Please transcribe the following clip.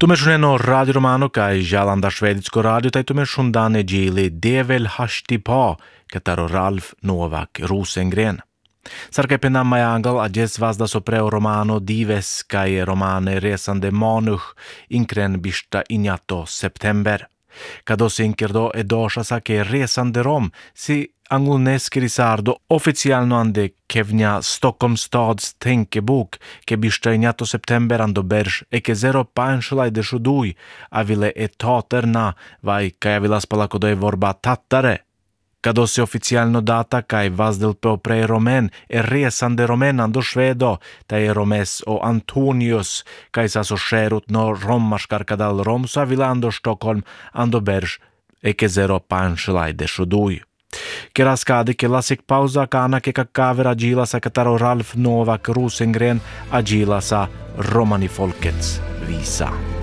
Tumesuneno Radio Romano kai jalanda švedsko radio tai tumesundane gili Devel Hashtipa kataro Ralf Novak Rosengren. Sarkepena majangal adjes vazda sopreo romano dives kai romane resande manuch inkren bista injato september. Kados inkerdo edosha ke resande rom si angolneskrisardo officialno ande kevnja Stockholm stads tänkebok ke bista injato september ando berž eke zero panšlaj de šuduj avile etaterna vai kai avilas palakodoj vorba tattare. Kados officialno data kai vazdel po pre romen resande romen ando švedo tai romes o Antonius kai sa so skerut no rommaskar kadal romsa vilando Stockholm ando berž eke zero panšlaj de šuduj. Keraskadi ke lasik pauza kana ke kakavera agila sa kataro Ralf Novak Rosengren agila sa romani folkets visa.